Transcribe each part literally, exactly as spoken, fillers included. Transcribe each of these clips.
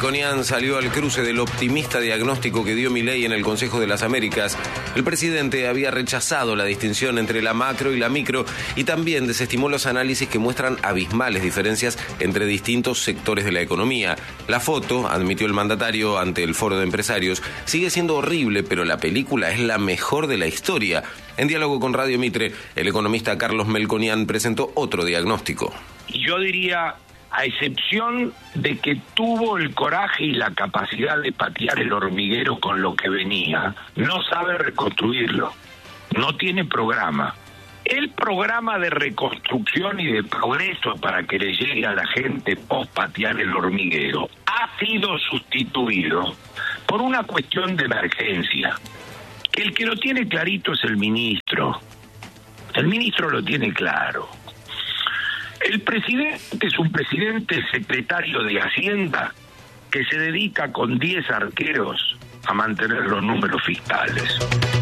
Melconian salió al cruce del optimista diagnóstico que dio Milei en el Consejo de las Américas. El presidente había rechazado la distinción entre la macro y la micro y también desestimó los análisis que muestran abismales diferencias entre distintos sectores de la economía. La foto, admitió el mandatario ante el foro de empresarios, sigue siendo horrible, pero la película es la mejor de la historia. En diálogo con Radio Mitre, el economista Carlos Melconian presentó otro diagnóstico. Yo diría, a excepción de que tuvo el coraje y la capacidad de patear el hormiguero con lo que venía, no sabe reconstruirlo, no tiene programa. El programa de reconstrucción y de progreso para que le llegue a la gente post patear el hormiguero ha sido sustituido por una cuestión de emergencia. El que lo tiene clarito es el ministro. El ministro lo tiene claro. El presidente es un presidente secretario de Hacienda que se dedica con diez arqueros a mantener los números fiscales.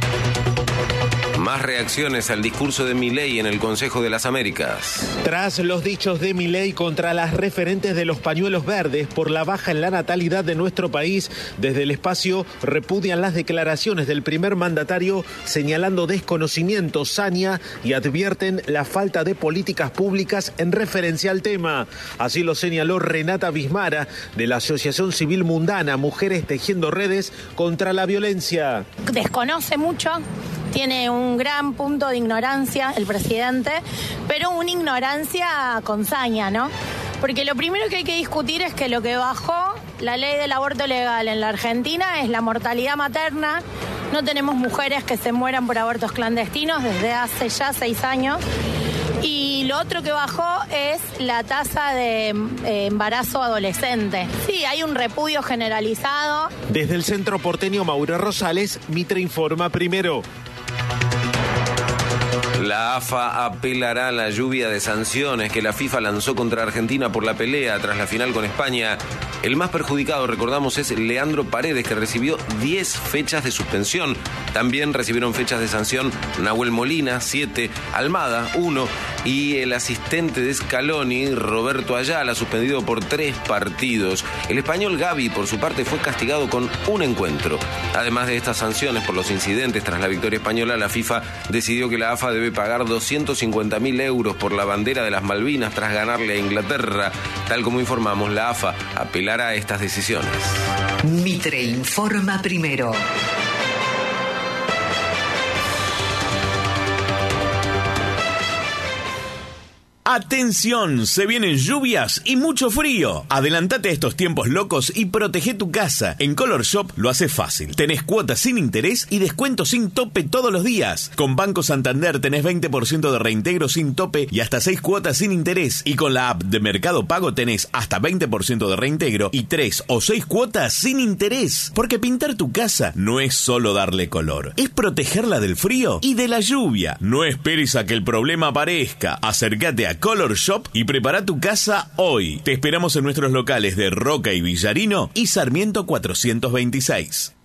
Más reacciones al discurso de Milei en el Consejo de las Américas. Tras los dichos de Milei contra las referentes de los pañuelos verdes por la baja en la natalidad de nuestro país, desde el espacio repudian las declaraciones del primer mandatario señalando desconocimiento, saña y advierten la falta de políticas públicas en referencia al tema. Así lo señaló Renata Bismara de la Asociación Civil Mundana Mujeres Tejiendo Redes contra la Violencia. Desconoce mucho. Tiene un gran punto de ignorancia el presidente, pero una ignorancia con saña, ¿no? Porque lo primero que hay que discutir es que lo que bajó la ley del aborto legal en la Argentina es la mortalidad materna. No tenemos mujeres que se mueran por abortos clandestinos desde hace ya seis años. Y lo otro que bajó es la tasa de eh, embarazo adolescente. Sí, hay un repudio generalizado. Desde el centro porteño Mauro Rosales, Mitre informa primero. La A F A apelará a la lluvia de sanciones que la FIFA lanzó contra Argentina por la pelea tras la final con España. El más perjudicado, recordamos, es Leandro Paredes, que recibió diez fechas de suspensión. También recibieron fechas de sanción Nahuel Molina, siete, Almada, uno, y el asistente de Scaloni, Roberto Ayala, suspendido por tres partidos. El español Gavi, por su parte, fue castigado con un encuentro. Además de estas sanciones por los incidentes tras la victoria española, la FIFA decidió que la A F A debe pagar doscientos cincuenta mil euros por la bandera de las Malvinas tras ganarle a Inglaterra. Tal como informamos, la A F A apelará a estas decisiones. Mitre informa primero. ¡Atención! Se vienen lluvias y mucho frío. Adelantate a estos tiempos locos y protege tu casa. En Color Shop lo haces fácil. Tenés cuotas sin interés y descuentos sin tope todos los días. Con Banco Santander tenés veinte por ciento de reintegro sin tope y hasta seis cuotas sin interés. Y con la app de Mercado Pago tenés hasta veinte por ciento de reintegro y tres o seis cuotas sin interés. Porque pintar tu casa no es solo darle color, es protegerla del frío y de la lluvia. No esperes a que el problema aparezca. Acércate a Color Shop y prepara tu casa hoy. Te esperamos en nuestros locales de Roca y Villarino y Sarmiento cuatrocientos veintiséis.